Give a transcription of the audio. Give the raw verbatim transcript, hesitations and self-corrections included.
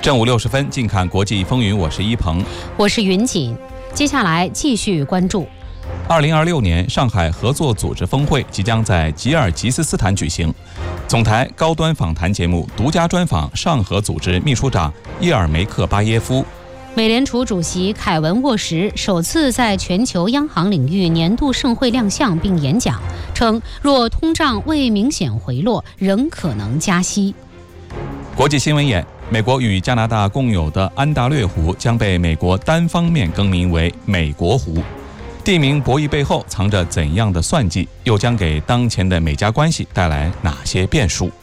正午六十分，近看国际风云，我是一鹏， 我是云锦。接下来继续关注。 二零二六年上海合作组织峰会即将在吉尔吉斯斯坦举行。总台高端访谈节目独家专访上合组织秘书长叶尔梅克巴耶夫。 美联储主席凯文沃什首次在全球央行领域年度盛会亮相并演讲，称若通胀未明显回落，仍可能加息。 国际新闻眼：美国与加拿大共有的安大略湖将被美国单方面更名为美国湖。地名博弈背后藏着怎样的算计？又将给当前的美加关系带来哪些变数？